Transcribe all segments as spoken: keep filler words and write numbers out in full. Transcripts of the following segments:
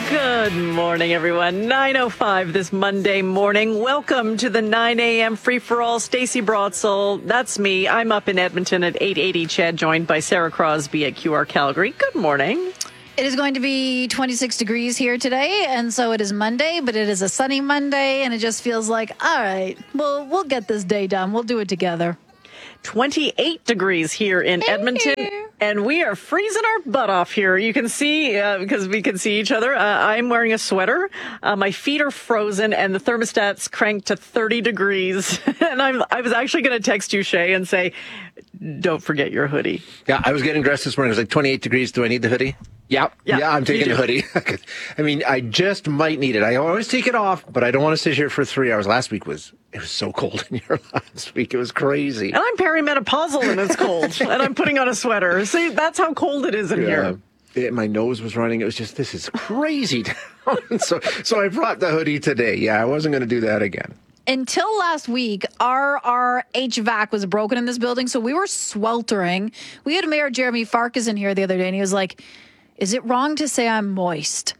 Good morning, everyone. nine oh five this Monday morning. Welcome to the nine a.m. free-for-all. Stacey Broadsell, that's me. I'm up in Edmonton at eight eighty C H E D, joined by Sarah Crosby at Q R Calgary. Good morning. It is going to be twenty-six degrees here today, and so it is Monday, but it is a sunny Monday, and it just feels like, all right, well, we'll get this day done. We'll do it together. twenty-eight degrees here in hey. Edmonton, and we are freezing our butt off here. You can see, uh, because we can see each other, uh, I'm wearing a sweater. Uh, my feet are frozen, and the thermostat's cranked to thirty degrees. And I'm, I was actually going to text you, Shay, and say, don't forget your hoodie. Yeah, I was getting dressed this morning. It was like twenty-eight degrees. Do I need the hoodie? Yeah, yeah, yeah I'm taking the hoodie. I mean, I just might need it. I always take it off, but I don't want to sit here for three hours. Last week was, it was so cold in here last week. It was crazy. And I'm perimenopausal and it's cold, and I'm putting on a sweater. See, that's how cold it is in yeah. here. It, my nose was running. It was just, this is crazy down. so, so I brought the hoodie today. Yeah, I wasn't going to do that again. Until last week, our our H V A C was broken in this building, so we were sweltering. We had Mayor Jeremy Farkas in here the other day, and he was like, is it wrong to say I'm moist?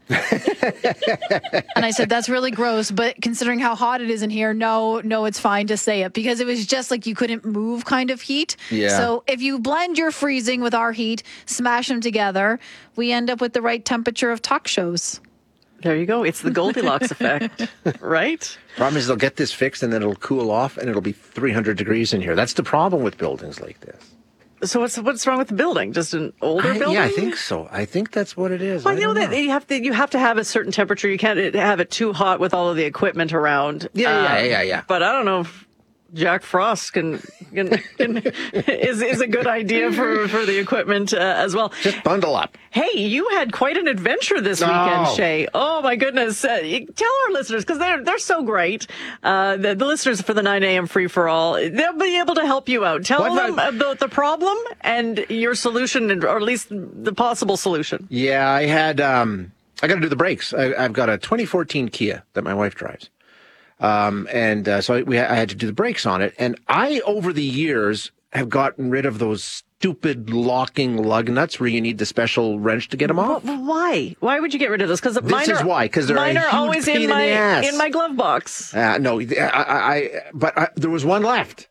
And I said, that's really gross, but considering how hot it is in here, no, no, it's fine to say it, because it was just like you couldn't move kind of heat. Yeah. So if you blend your freezing with our heat, smash them together, we end up with the right temperature of talk shows. There you go. It's the Goldilocks effect, right? Problem is they'll get this fixed and then it'll cool off and it'll be three hundred degrees in here. That's the problem with buildings like this. So what's what's wrong with the building? Just an older I, building? Yeah, I think so. I think that's what it is. Well, I you know, know that you have to you have to have a certain temperature. You can't have it too hot with all of the equipment around. Yeah, um, yeah, yeah, yeah. But I don't know if Jack Frost can, can, can is is a good idea for, for the equipment uh, as well. Just bundle up. Hey, you had quite an adventure this Oh. weekend, Shay. Oh my goodness! Uh, you- tell our listeners, because they're they're so great. Uh, the, the listeners for the nine a.m. free for all, they'll be able to help you out. Tell What them about- about the problem and your solution, or at least the possible solution. Yeah, I had, um, I got to do the brakes. I, I've got a twenty fourteen Kia that my wife drives. Um, and, uh, so I, we, I had to do the brakes on it. And I, over the years, have gotten rid of those stupid locking lug nuts where you need the special wrench to get them off. Well, why? Why would you get rid of those? Because This mine is are, why, 'cause they're a mine are huge always pain in in my the ass. in my glove box. Uh, no, I, I, I but I, there was one left.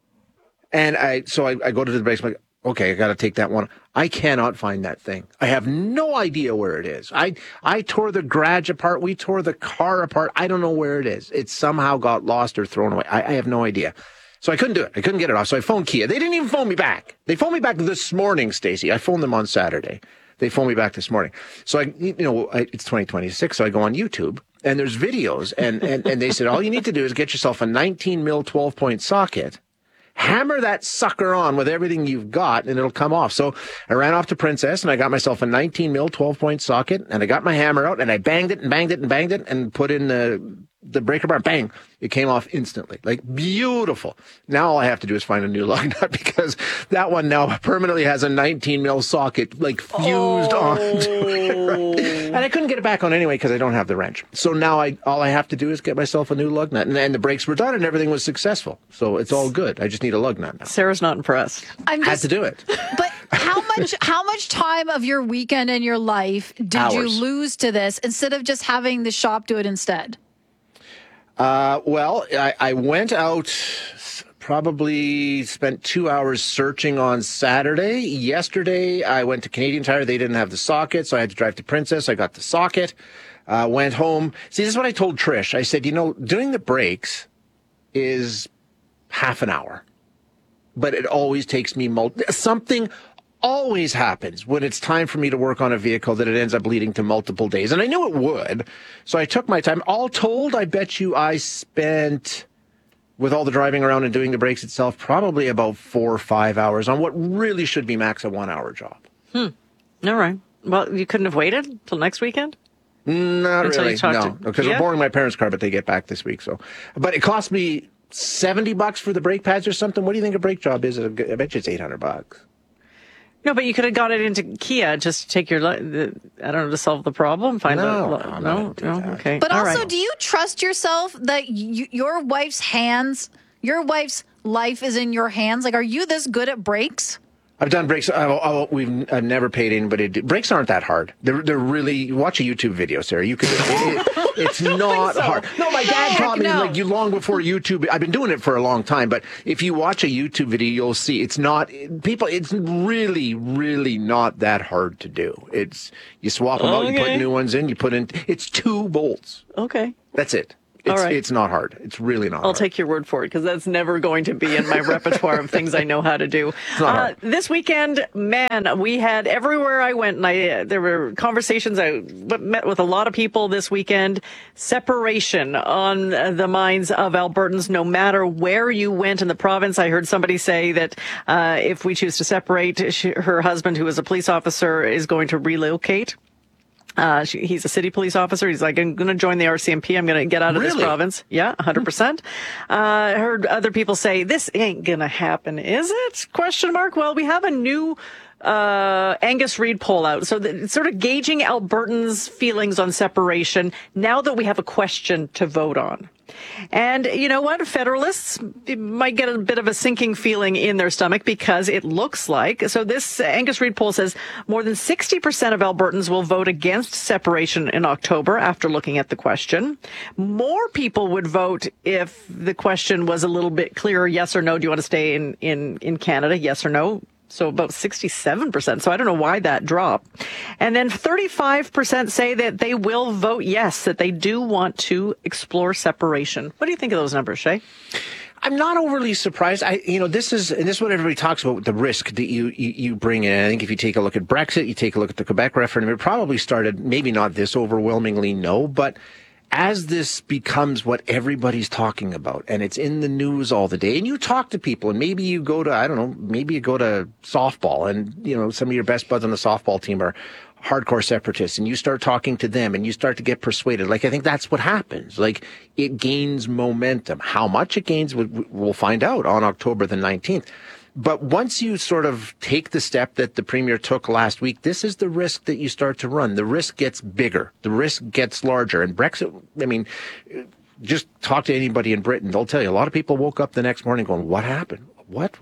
And I, so I, I go to the brakes. I'm like, okay, I got to take that one. I cannot find that thing. I have no idea where it is. I, I tore the garage apart. We tore the car apart. I don't know where it is. It somehow got lost or thrown away. I, I have no idea. So I couldn't do it. I couldn't get it off. So I phoned Kia. They didn't even phone me back. They phoned me back this morning, Stacey. I phoned them on Saturday. They phoned me back this morning. So I, you know, I, it's twenty twenty-six. So I go on YouTube and there's videos and, and, and they said, all you need to do is get yourself a nineteen mil twelve point socket. Hammer that sucker on with everything you've got and it'll come off. So I ran off to Princess and I got myself a nineteen mil twelve point socket and I got my hammer out and I banged it and banged it and banged it and put in the, the breaker bar. Bang. It came off instantly. Like beautiful. Now all I have to do is find a new lug nut because that one now permanently has a nineteen mil socket like fused Oh. onto it. Right? And I couldn't get it back on anyway because I don't have the wrench. So now I all I have to do is get myself a new lug nut and, and the brakes were done and everything was successful. So it's all good. I just need a lug nut now. Sarah's not impressed. I'm Had just, to do it. but how much how much time of your weekend and your life did you Hours. lose to this instead of just having the shop do it instead? Uh, well, I, I went out, probably spent two hours searching on Saturday. Yesterday, I went to Canadian Tire. They didn't have the socket, so I had to drive to Princess. I got the socket, uh, went home. See, this is what I told Trish. I said, you know, doing the brakes is half an hour, but it always takes me mul- something always happens when it's time for me to work on a vehicle that it ends up leading to multiple days. And I knew it would. So I took my time. All told, I bet you I spent, with all the driving around and doing the brakes itself, probably about four or five hours on what really should be max a one hour job. Hmm. All right. Well, you couldn't have waited till next weekend? Not Until you really. talk No, to because Kia? we're borrowing my parents' car, but they get back this week. So, but it cost me seventy bucks for the brake pads or something. What do you think a brake job is? I bet you it's eight hundred bucks. No, but you could have got it into Kia just to take your, li- the, I don't know, to solve the problem. Find No, a, no, no, don't do no, that. okay. But All also, right. do you trust yourself that you, your wife's hands, your wife's life is in your hands? Like, are you this good at brakes? I've done brakes. Oh, oh, we've I've never paid anybody to do. Brakes aren't that hard. They're they're really. Watch a YouTube video, Sarah. You could. It, it, it's not so. hard. No, my dad taught me no. like you long before YouTube. I've been doing it for a long time, but if you watch a YouTube video, you'll see it's not people. It's really, really not that hard to do. It's you swap them out, you put Okay. new ones in, you put in. It's two bolts. Okay. That's it. It's, All right. it's not hard. It's really not I'll hard. take your word for it because that's never going to be in my repertoire of things I know how to do. not Uh, hard. this weekend, man, we had everywhere I went, and I uh, there were conversations. I w- met with a lot of people this weekend. Separation on uh, the minds of Albertans, no matter where you went in the province. I heard somebody say that uh, if we choose to separate, she, her husband, who is a police officer, is going to relocate. Uh, she, he's a city police officer. He's like, I'm going to join the R C M P. I'm going to get out of this Really? province. Yeah, one hundred percent. Uh, I heard other people say, this ain't going to happen, is it? Question mark. Well, we have a new uh, Angus Reid poll out. So that it's sort of gauging Albertans' feelings on separation now that we have a question to vote on. And you know what? Federalists might get a bit of a sinking feeling in their stomach because it looks like, so this Angus Reid poll says more than sixty percent of Albertans will vote against separation in October after looking at the question. More people would vote if the question was a little bit clearer, yes or no. Do you want to stay in, in, in Canada? Yes or no? So about sixty-seven percent. So I don't know why that dropped. And then thirty-five percent say that they will vote yes, that they do want to explore separation. What do you think of those numbers, Shay? I'm not overly surprised. I, you know, this is, and this is what everybody talks about, the risk that you, you, you bring in. I think if you take a look at Brexit, you take a look at the Quebec referendum, it probably started, maybe not this overwhelmingly, no, but as this becomes what everybody's talking about and it's in the news all the day and you talk to people and maybe you go to, I don't know, maybe you go to softball and, you know, some of your best buds on the softball team are hardcore separatists and you start talking to them and you start to get persuaded. Like, I think that's what happens. Like, it gains momentum. How much it gains, we'll find out on October the nineteenth. But once you sort of take the step that the premier took last week, this is the risk that you start to run. The risk gets bigger. The risk gets larger. And Brexit, I mean, just talk to anybody in Britain. They'll tell you a lot of people woke up the next morning going, what happened? What?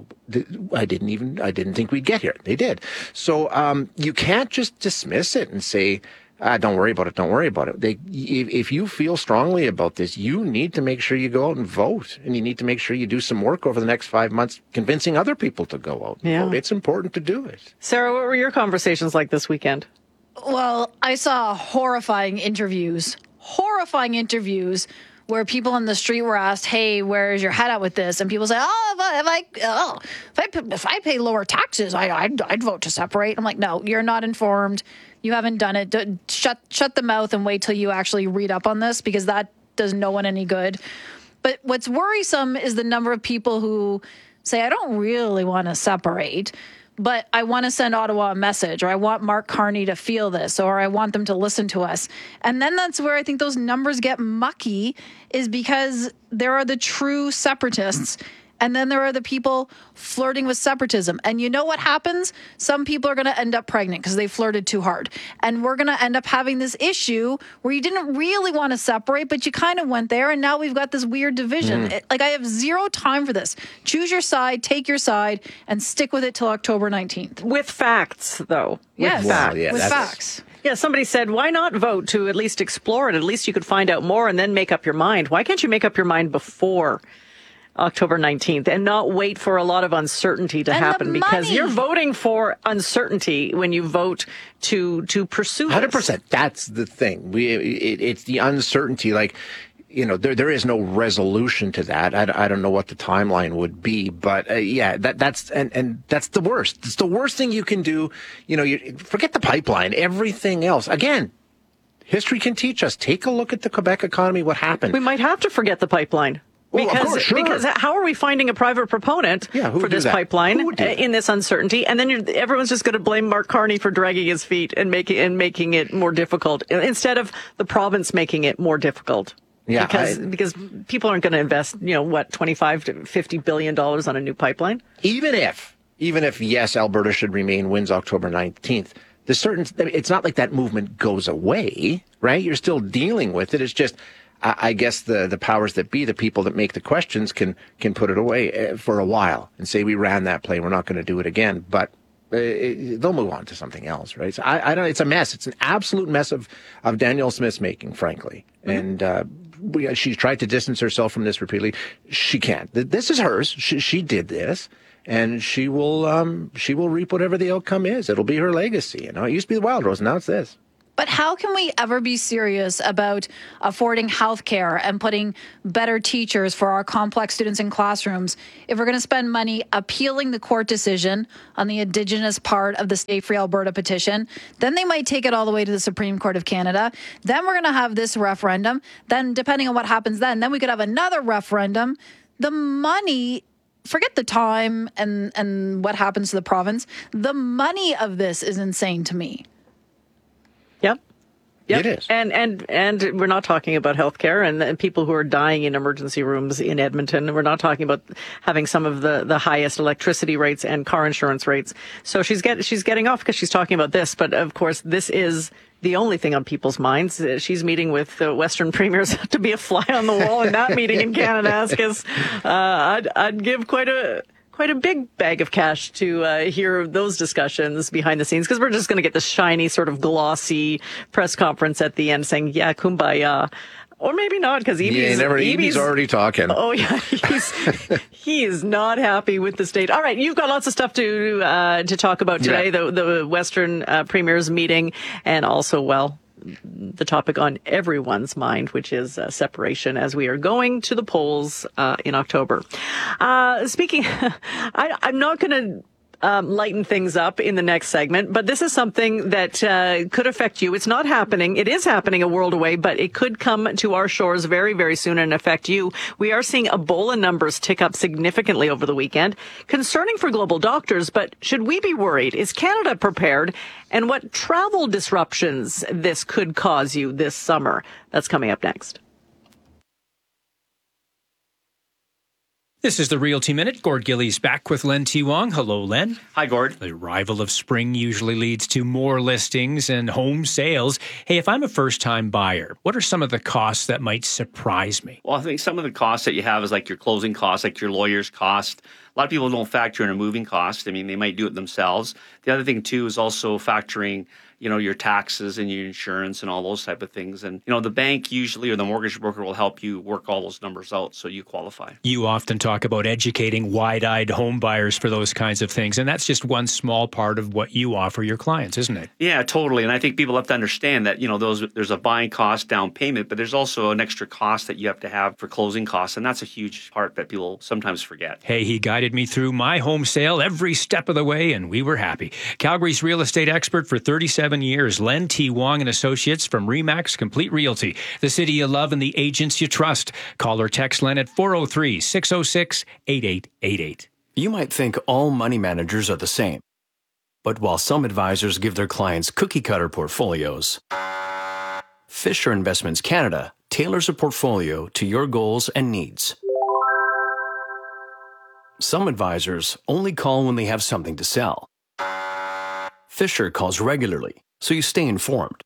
I didn't even, I didn't think we'd get here. They did. So um, you can't just dismiss it and say, Ah, don't worry about it. Don't worry about it. They, if, if you feel strongly about this, you need to make sure you go out and vote, and you need to make sure you do some work over the next five months, convincing other people to go out and Yeah. vote. It's important to do it. Sarah, what were your conversations like this weekend? Well, I saw horrifying interviews, horrifying interviews where people on the street were asked, "Hey, where's your head at with this?" And people say, "Oh, if I, if I, oh, if I, p- if I pay lower taxes, I, I'd, I'd vote to separate." I'm like, "No, you're not informed. You haven't done it. D- shut, shut the mouth and wait till you actually read up on this because that does no one any good." But what's worrisome is the number of people who say, "I don't really want to separate, but I want to send Ottawa a message, or I want Mark Carney to feel this, or I want them to listen to us." And then that's where I think those numbers get mucky, is because there are the true separatists, and then there are the people flirting with separatism. And you know what happens? Some people are going to end up pregnant because they flirted too hard. And we're going to end up having this issue where you didn't really want to separate, but you kind of went there. And now we've got this weird division. Mm. It, like, I have zero time for this. Choose your side, take your side, and stick with it till October nineteenth. With facts, though. Yes, With Well, facts. yeah, with that's- facts. Yeah, somebody said, why not vote to at least explore it? At least you could find out more and then make up your mind. Why can't you make up your mind before October nineteenth and not wait for a lot of uncertainty to And the happen? Because money. you're voting for uncertainty when you vote to to pursue this. one hundred percent. That's the thing. We, it, it's the uncertainty. Like, you know, there there is no resolution to that. I, I don't know what the timeline would be, but uh, yeah, that that's and and that's the worst. It's the worst thing you can do. You know, you forget the pipeline. Everything else, again, history can teach us. Take a look at the Quebec economy. What happened? We might have to forget the pipeline. Well, of Because, course, sure. because how are we finding a private proponent Yeah, who for would do this that? pipeline Who would do that? in this uncertainty? And then you're, everyone's just going to blame Mark Carney for dragging his feet and making and making it more difficult instead of the province making it more difficult. Yeah, because I- because people aren't going to invest, you know, what, twenty-five to fifty billion dollars on a new pipeline. even if, even if, yes, Alberta should remain, wins October nineteenth, the certain, it's not like that movement goes away, right? You're still dealing with it. It's just, I, I guess the, the powers that be, the people that make the questions can, can put it away uh, for a while and say, we ran that play. We're not going to do it again. But it, they'll move on to something else, right? So I, I don't. It's a mess. It's an absolute mess of of Danielle Smith's making, frankly. Mm-hmm. And uh, we, she's tried to distance herself from this repeatedly. She can't. This is hers. She, she did this, and she will um, she will reap whatever the outcome is. It'll be her legacy. You know, it used to be the Wild Rose, now it's this. But how can we ever be serious about affording health care and putting better teachers for our complex students in classrooms if we're going to spend money appealing the court decision on the Indigenous part of the Stay Free Alberta petition? Then they might take it all the way to the Supreme Court of Canada. Then we're going to have this referendum. Then, depending on what happens then, then we could have another referendum. The money... Forget the time and, and what happens to the province. The money of this is insane to me. Yep. Yep. It is. And, and, and we're not talking about healthcare and, and people who are dying in emergency rooms in Edmonton. We're not talking about having some of the, the highest electricity rates and car insurance rates. So she's get, she's getting off because she's talking about this. But of course, this is the only thing on people's minds. She's meeting with the Western premiers to be a fly on the wall in that meeting in Kananaskis. Uh, I'd, I'd give quite a, quite a big bag of cash to uh, hear those discussions behind the scenes, because we're just going to get this shiny, sort of glossy press conference at the end saying, yeah, kumbaya. Or maybe not, because Eby's, yeah, Eby's already talking. Oh, yeah. He's, he is not happy with the state. All right. You've got lots of stuff to uh, to talk about today, yeah. the, the Western uh, Premier's meeting, and also, well, the topic on everyone's mind, which is uh, separation, as we are going to the polls uh, in October. Uh, speaking, I, I'm not going to Um, lighten things up in the next segment, but this is something that uh, could affect you. It's not happening. It is happening a world away, but it could come to our shores very, very soon and affect you. We are seeing Ebola numbers tick up significantly over the weekend. Concerning for global doctors, but should we be worried? Is Canada prepared? And what travel disruptions this could cause you this summer? That's coming up next. This is the Realty Minute. Gord Gillies back with Len T. Wong. Hello, Len. Hi, Gord. The arrival of spring usually leads to more listings and home sales. Hey, if I'm a first-time buyer, what are some of the costs that might surprise me? Well, I think some of the costs that you have is like your closing costs, like your lawyer's cost. A lot of people don't factor in a moving cost. I mean, they might do it themselves. The other thing, too, is also factoring, you know, your taxes and your insurance and all those type of things. And, you know, the bank usually or the mortgage broker will help you work all those numbers out so you qualify. You often talk about educating wide-eyed home buyers for those kinds of things. And that's just one small part of what you offer your clients, isn't it? Yeah, totally. And I think people have to understand that, you know, those there's a buying cost, down payment, but there's also an extra cost that you have to have for closing costs. And that's a huge part that people sometimes forget. Hey, he guided me through my home sale every step of the way, and we were happy. Calgary's real estate expert for thirty-seven years, Len T. Wong and Associates from Remax Complete Realty. The city you love and the agents you trust. Call or text Len at four oh three, six oh six, eight eight eight eight. You might think all money managers are the same. But while some advisors give their clients cookie-cutter portfolios, Fisher Investments Canada tailors a portfolio to your goals and needs. Some advisors only call when they have something to sell. Fisher calls regularly, so you stay informed.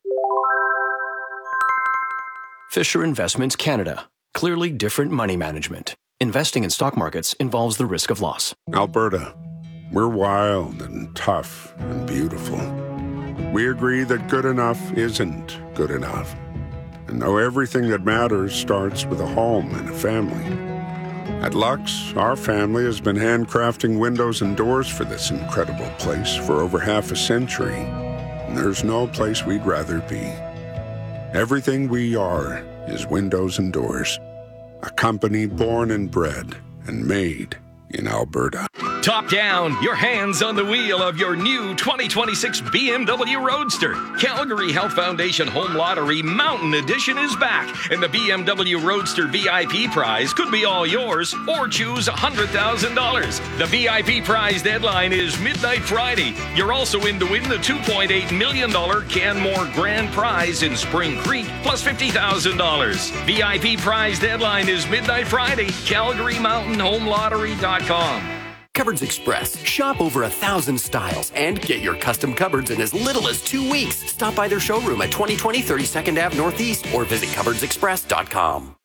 Fisher Investments Canada. Clearly different money management. Investing in stock markets involves the risk of loss. Alberta. We're wild and tough and beautiful. We agree that good enough isn't good enough. And know everything that matters starts with a home and a family. At Lux, our family has been handcrafting windows and doors for this incredible place for over half a century. And there's no place we'd rather be. Everything we are is windows and doors. A company born and bred and made in Alberta. Top down, your hands on the wheel of your new twenty twenty-six B M W Roadster. Calgary Health Foundation Home Lottery Mountain Edition is back, and the B M W Roadster V I P prize could be all yours, or choose one hundred thousand dollars. The V I P prize deadline is midnight Friday. You're also in to win the two point eight million dollars Canmore Grand Prize in Spring Creek, plus fifty thousand dollars. V I P prize deadline is midnight Friday. Calgary Mountain Home Lottery dot com. Cupboards Express. Shop over a thousand styles and get your custom cupboards in as little as two weeks. Stop by their showroom at twenty twenty thirty-second Avenue Northeast or visit cupboards express dot com.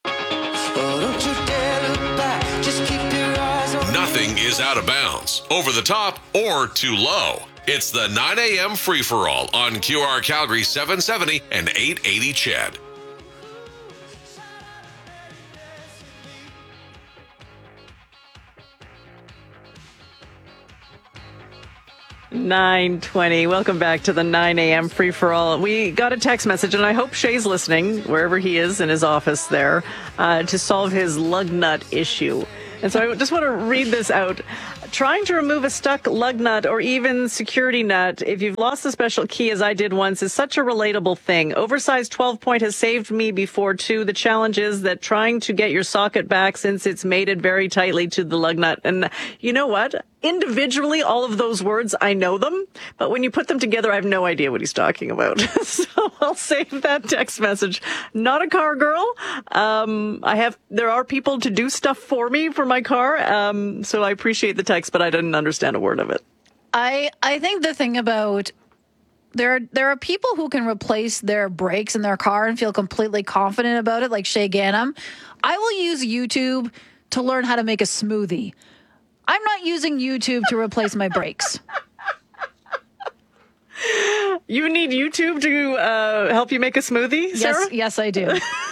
Nothing is out of bounds, over the top, or too low. It's the nine a.m. free-for-all on Q R Calgary seven seventy and eight eighty C H E D. nine twenty. Welcome back to the nine a.m. free-for-all. We got a text message, and I hope Shay's listening, wherever he is in his office there, uh, to solve his lug nut issue. And so I just want to read this out. Trying to remove a stuck lug nut or even security nut, if you've lost the special key as I did once, is such a relatable thing. Oversized twelve point has saved me before too. The challenge is that trying to get your socket back since it's mated very tightly to the lug nut. And you know what? Individually, all of those words, I know them, but when you put them together, I have no idea what he's talking about. So I'll save that text message. Not a car girl. Um, I have, there are people to do stuff for me for my car. Um, so I appreciate the text, but I didn't understand a word of it. I, I think the thing about there, there are people who can replace their brakes in their car and feel completely confident about it, like Shay Ganem. I will use YouTube to learn how to make a smoothie. I'm not using YouTube to replace my brakes. You need YouTube to uh, help you make a smoothie, Sarah? Yes, yes, I do.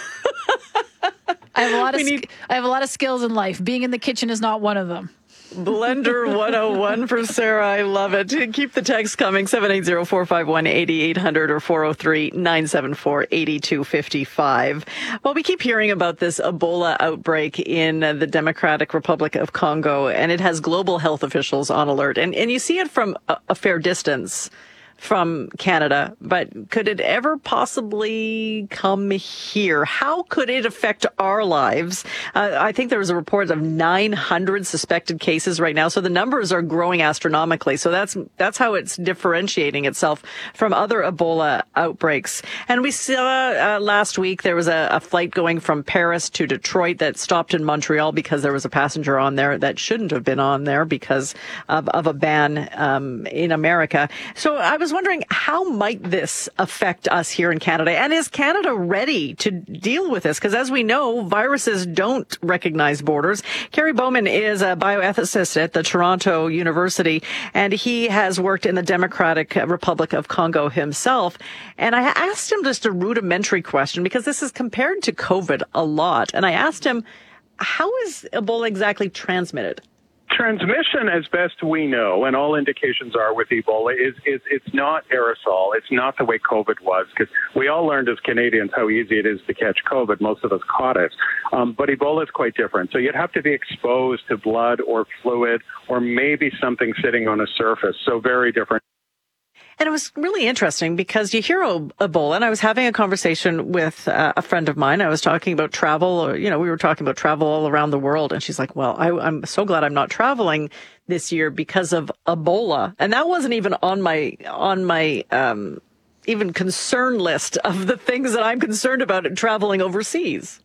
I have a lot of need- I have a lot of skills in life. Being in the kitchen is not one of them. Blender one oh one for Sarah. I love it. Keep the text coming. seven eight zero, four five one, eight eight hundred or four oh three, nine seven four, eight two five five. Well, we keep hearing about this Ebola outbreak in the Democratic Republic of Congo, and it has global health officials on alert. And, and you see it from a, a fair distance from Canada, but could it ever possibly come here? How could it affect our lives? Uh, I think there was a report of nine hundred suspected cases right now, so the numbers are growing astronomically. So that's that's how it's differentiating itself from other Ebola outbreaks. And we saw uh, last week there was a, a flight going from Paris to Detroit that stopped in Montreal because there was a passenger on there that shouldn't have been on there because of, of a ban um, in America. So I was wondering, how might this affect us here in Canada? And is Canada ready to deal with this? Because as we know, viruses don't recognize borders. Kerry Bowman is a bioethicist at the Toronto University, and he has worked in the Democratic Republic of Congo himself. And I asked him just a rudimentary question, because this is compared to COVID a lot. And I asked him, how is Ebola exactly transmitted? Transmission, as best we know, and all indications are with Ebola, is, is it's not aerosol. It's not the way COVID was, because we all learned as Canadians how easy it is to catch COVID. Most of us caught it. Um, but Ebola is quite different. So you'd have to be exposed to blood or fluid or maybe something sitting on a surface. So very different. And it was really interesting because you hear Ebola, and I was having a conversation with uh, a friend of mine. I was talking about travel, or, you know, we were talking about travel all around the world. And she's like, well, I, I'm so glad I'm not traveling this year because of Ebola. And that wasn't even on my, on my, um, even concern list of the things that I'm concerned about in traveling overseas.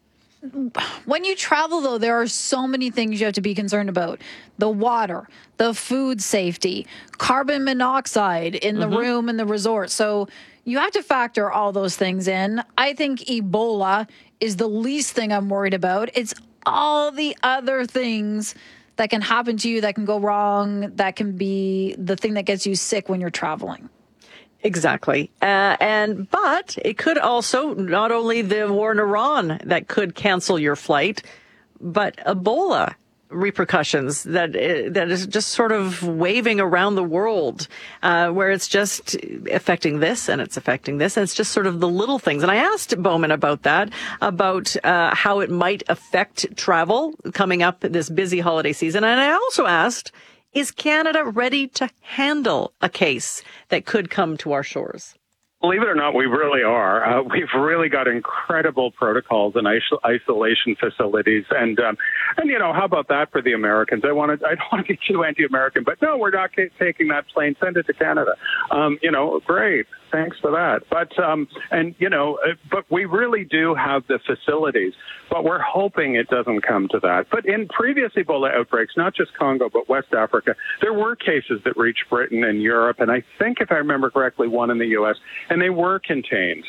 When you travel, though, there are so many things you have to be concerned about. The water, the food safety, carbon monoxide in the mm-hmm. room in the resort. So you have to factor all those things in. I think Ebola is the least thing I'm worried about. It's all the other things that can happen to you, that can go wrong, that can be the thing that gets you sick when you're traveling. Exactly. Uh, and, but it could also, not only the war in Iran that could cancel your flight, but Ebola repercussions that, that is just sort of waving around the world, uh, where it's just affecting this and it's affecting this. And it's just sort of the little things. And I asked Bowman about that, about, uh, how it might affect travel coming up this busy holiday season. And I also asked, is Canada ready to handle a case that could come to our shores? Believe it or not, we really are. Uh, we've really got incredible protocols and iso- isolation facilities. And, um, and, you know, how about that for the Americans? I want to, I don't want to be too anti-American, but no, we're not ca- taking that plane. Send it to Canada. Um, you know, great. Thanks for that. But, um, and, you know, but we really do have the facilities, but we're hoping it doesn't come to that. But in previous Ebola outbreaks, not just Congo, but West Africa, there were cases that reached Britain and Europe. And I think, if I remember correctly, one in the U S, and they were contained.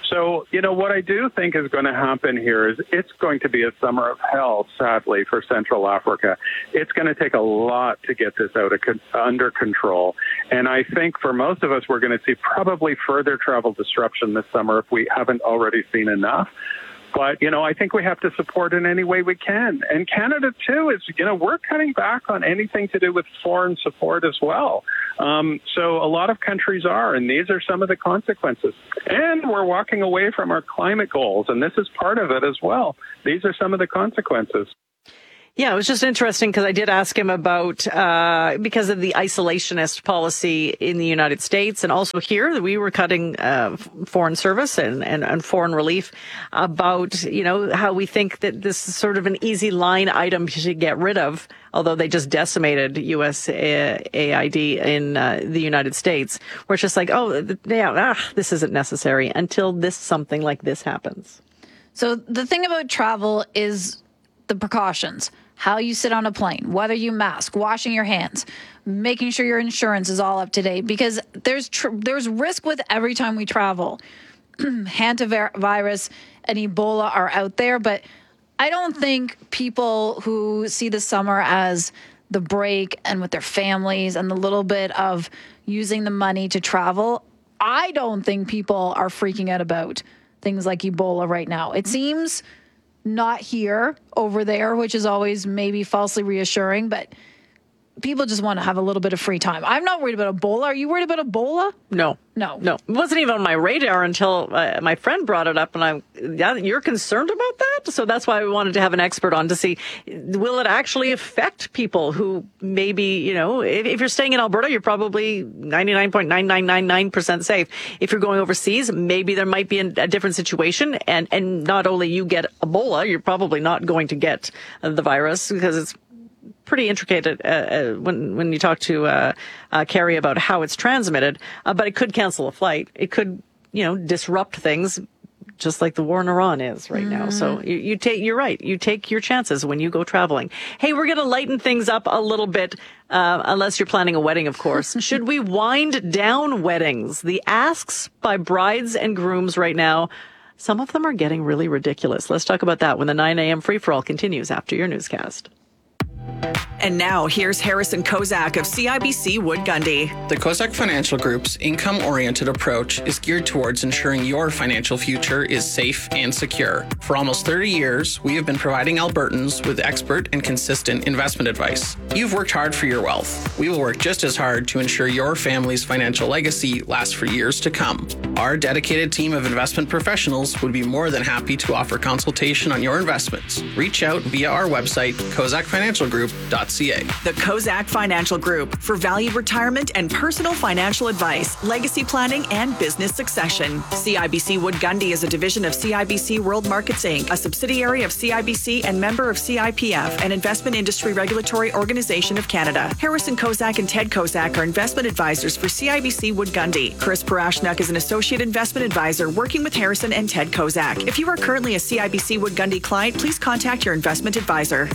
So, you know, what I do think is going to happen here is it's going to be a summer of hell, sadly, for Central Africa. It's going to take a lot to get this out of con- under control. And I think for most of us, we're going to see probably further travel disruption this summer if we haven't already seen enough. But, you know, I think we have to support in any way we can. And Canada, too, is, you know, we're cutting back on anything to do with foreign support as well. Um, so a lot of countries are, and these are some of the consequences. And we're walking away from our climate goals, and this is part of it as well. These are some of the consequences. Yeah, it was just interesting because I did ask him about, uh, because of the isolationist policy in the United States and also here that we were cutting, uh, foreign service and, and, and foreign relief, about, you know, how we think that this is sort of an easy line item to get rid of, although they just decimated U S A I D in uh, the United States, where it's just like, oh, yeah, ah, this isn't necessary until this, something like this happens. So the thing about travel is the precautions. How you sit on a plane, whether you mask, washing your hands, making sure your insurance is all up to date, because there's tr- there's risk with every time we travel. Hantavirus and Ebola are out there, but I don't think people who see the summer as the break and with their families and the little bit of using the money to travel, I don't think people are freaking out about things like Ebola right now. It seems not here, over there, which is always maybe falsely reassuring, but people just want to have a little bit of free time. I'm not worried about Ebola. Are you worried about Ebola? No. No. No. It wasn't even on my radar until uh, my friend brought it up, and I'm, yeah, you're concerned about that? So that's why we wanted to have an expert on to see, will it actually affect people who maybe, you know, if, if you're staying in Alberta, you're probably ninety-nine point nine nine nine nine percent safe. If you're going overseas, maybe there might be a, a different situation, and, and not only you get Ebola, you're probably not going to get uh, the virus, because it's pretty intricate uh, uh, when when you talk to uh, uh, Carrie about how it's transmitted, uh, but it could cancel a flight. It could, you know, disrupt things, just like the war in Iran is right mm. now. So you, you take, you're right. You take your chances when you go traveling. Hey, we're going to lighten things up a little bit, uh, unless you're planning a wedding, of course. Should we wind down weddings? The asks by brides and grooms right now, some of them are getting really ridiculous. Let's talk about that when the nine a.m. free-for-all continues after your newscast. And now, here's Harrison Kozak of C I B C Wood Gundy. The Kozak Financial Group's income-oriented approach is geared towards ensuring your financial future is safe and secure. For almost thirty years, we have been providing Albertans with expert and consistent investment advice. You've worked hard for your wealth. We will work just as hard to ensure your family's financial legacy lasts for years to come. Our dedicated team of investment professionals would be more than happy to offer consultation on your investments. Reach out via our website, kozak financial group dot c a. The Kozak Financial Group for valued retirement and personal financial advice, legacy planning, and business succession. C I B C Wood Gundy is a division of C I B C World Markets Incorporated, a subsidiary of C I B C and member of C I P F, an investment industry regulatory organization of Canada. Harrison Kozak and Ted Kozak are investment advisors for C I B C Wood Gundy. Chris Parashnuk is an associate investment advisor working with Harrison and Ted Kozak. If you are currently a C I B C Wood Gundy client, please contact your investment advisor.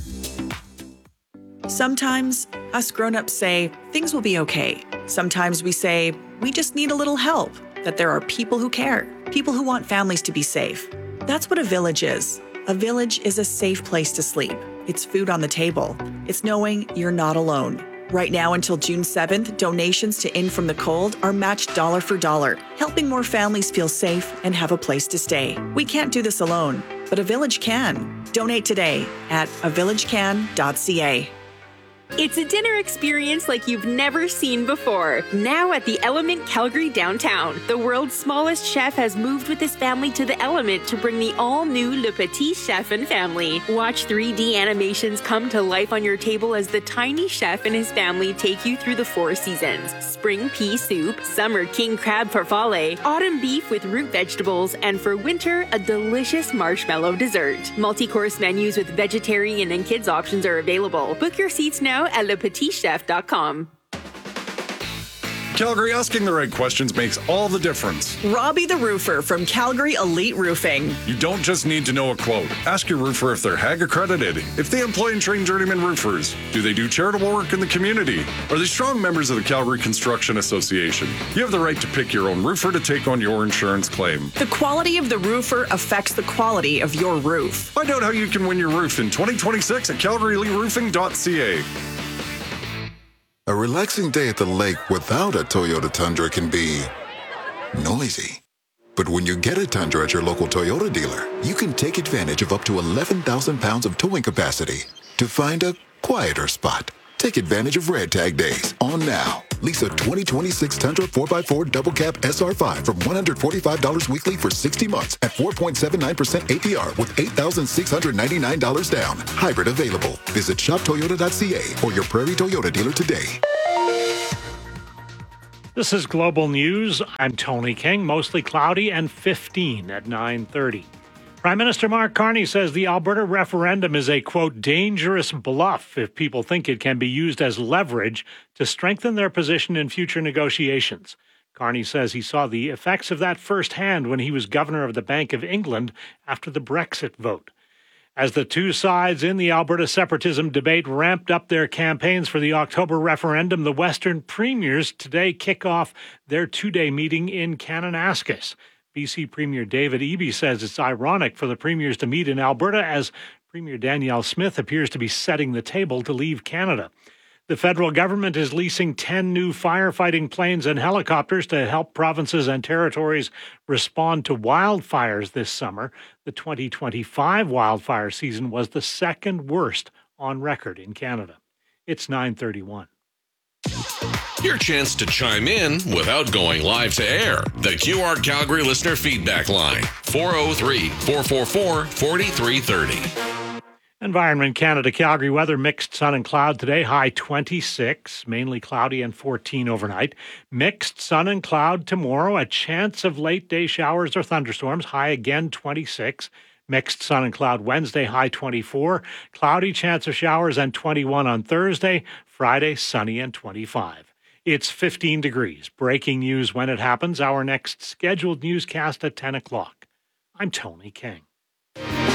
Sometimes us grown-ups say things will be okay. Sometimes we say we just need a little help, that there are people who care, people who want families to be safe. That's what a village is. A village is a safe place to sleep. It's food on the table. It's knowing you're not alone. Right now until June seventh, donations to In From the Cold are matched dollar for dollar, helping more families feel safe and have a place to stay. We can't do this alone, but a village can. Donate today at a village can dot c a. It's a dinner experience like you've never seen before. Now at the Element Calgary downtown, the world's smallest chef has moved with his family to the Element to bring the all-new Le Petit Chef and family. Watch three D animations come to life on your table as the tiny chef and his family take you through the four seasons. Spring pea soup, summer king crab farfalle, autumn beef with root vegetables, and for winter, a delicious marshmallow dessert. Multi-course menus with vegetarian and kids options are available. Book your seats now at le petit chef dot com. Calgary, asking the right questions makes all the difference. Robbie the Roofer from Calgary Elite Roofing. You don't just need to know a quote. Ask your roofer if they're H A G accredited, if they employ and train journeyman roofers. Do they do charitable work in the community? Are they strong members of the Calgary Construction Association? You have the right to pick your own roofer to take on your insurance claim. The quality of the roofer affects the quality of your roof. Find out how you can win your roof in twenty twenty-six at calgary elite roofing dot c a. A relaxing day at the lake without a Toyota Tundra can be noisy. But when you get a Tundra at your local Toyota dealer, you can take advantage of up to eleven thousand pounds of towing capacity to find a quieter spot. Take advantage of Red Tag Days on now. Lease a twenty twenty-six Tundra four by four Double Cab S R five from one hundred forty-five dollars weekly for sixty months at four point seven nine percent A P R with eight thousand six hundred ninety-nine dollars down. Hybrid available. Visit shop toyota dot c a or your Prairie Toyota dealer today. This is Global News. I'm Tony King. Mostly cloudy and fifteen at nine thirty. Prime Minister Mark Carney says the Alberta referendum is a, quote, dangerous bluff if people think it can be used as leverage to strengthen their position in future negotiations. Carney says he saw the effects of that firsthand when he was governor of the Bank of England after the Brexit vote. As the two sides in the Alberta separatism debate ramped up their campaigns for the October referendum, the Western premiers today kick off their two-day meeting in Kananaskis. B C Premier David Eby says it's ironic for the premiers to meet in Alberta as Premier Danielle Smith appears to be setting the table to leave Canada. The federal government is leasing ten new firefighting planes and helicopters to help provinces and territories respond to wildfires this summer. The twenty twenty-five wildfire season was the second worst on record in Canada. It's nine thirty-one. Your chance to chime in without going live to air. The Q R Calgary listener feedback line, four oh three, four four four, four three three oh. Environment Canada Calgary weather, mixed sun and cloud today, high twenty-six, mainly cloudy and fourteen overnight. Mixed sun and cloud tomorrow, a chance of late day showers or thunderstorms, high again twenty-six. Mixed sun and cloud Wednesday, high twenty-four. Cloudy chance of showers and twenty-one on Thursday. Friday, sunny and twenty-five. It's fifteen degrees. Breaking news when it happens. Our next scheduled newscast at ten o'clock. I'm Tony King.